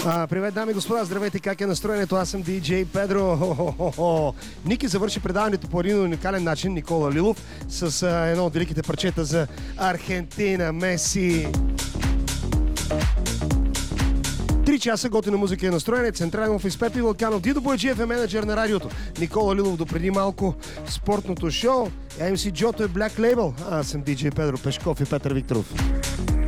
Привет, дами и господа, здравейте, как е настроението? Аз съм диджей Педро. Ники завърши предаването по един уникален начин, Никола Лилов, с едно от великите парчета за Архентина, Меси. 3 часа готина музика и настроение. Централен офис Пепи Вълканов. Дидо Бояджиев е менеджер на радиото. Никола Лилов допреди малко спортното шоу. MC Джото е Black Label. Аз съм диджей Педро Пешков и Петър Викторов.